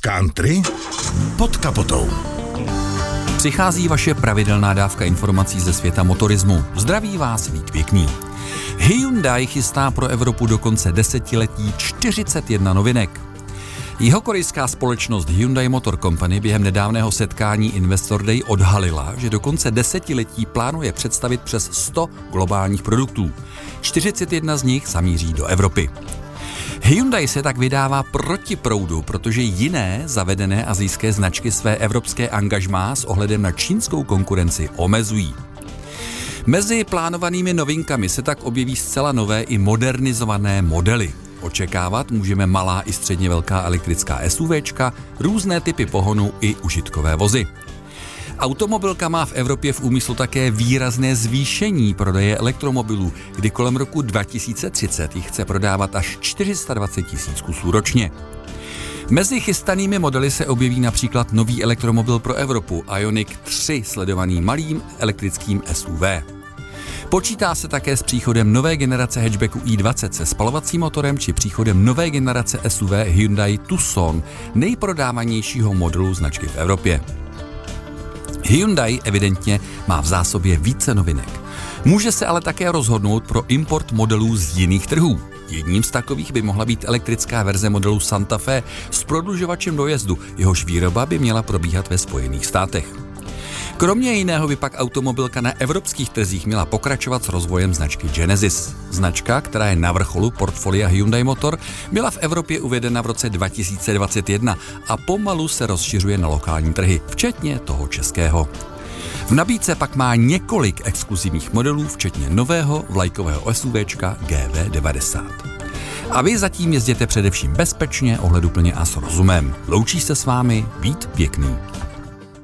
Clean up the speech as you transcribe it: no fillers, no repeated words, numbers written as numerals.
Country pod kapotou. Přichází vaše pravidelná dávka informací ze světa motorismu. Zdraví vás Vít Pěkný. Hyundai chystá pro Evropu do konce desetiletí 41 novinek. Jihokorejská společnost Hyundai Motor Company během nedávného setkání Investor Day odhalila, že do konce desetiletí plánuje představit přes 100 globálních produktů. 41 z nich zamíří do Evropy. Hyundai se tak vydává proti proudu, protože jiné zavedené asijské značky své evropské angažmá s ohledem na čínskou konkurenci omezují. Mezi plánovanými novinkami se tak objeví zcela nové i modernizované modely. Očekávat můžeme malá i středně velká elektrická SUVčka, různé typy pohonu i užitkové vozy. Automobilka má v Evropě v úmyslu také výrazné zvýšení prodeje elektromobilů, kdy kolem roku 2030 jich chce prodávat až 420 000 kusů ročně. Mezi chystanými modely se objeví například nový elektromobil pro Evropu Ioniq 3, sledovaný malým elektrickým SUV. Počítá se také s příchodem nové generace hatchbacku i20 se spalovacím motorem či příchodem nové generace SUV Hyundai Tucson, nejprodávanějšího modelu značky v Evropě. Hyundai evidentně má v zásobě více novinek. Může se ale také rozhodnout pro import modelů z jiných trhů. Jedním z takových by mohla být elektrická verze modelu Santa Fe s prodlužovačem dojezdu, jehož výroba by měla probíhat ve Spojených státech. Kromě jiného by pak automobilka na evropských trzích měla pokračovat s rozvojem značky Genesis. Značka, která je na vrcholu portfolia Hyundai Motor, byla v Evropě uvedena v roce 2021 a pomalu se rozšiřuje na lokální trhy, včetně toho českého. V nabídce pak má několik exkluzivních modelů, včetně nového vlajkového SUVčka GV90. A vy zatím jezděte především bezpečně, ohleduplně a s rozumem. Loučí se s vámi Vít Pěkný.